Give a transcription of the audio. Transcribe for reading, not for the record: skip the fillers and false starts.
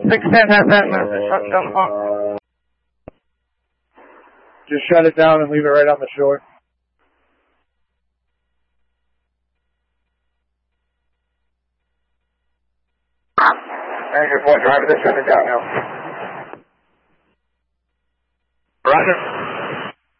Just shut it down and leave it right on the shore. Ranger 4, driver, this shut it down now. Roger.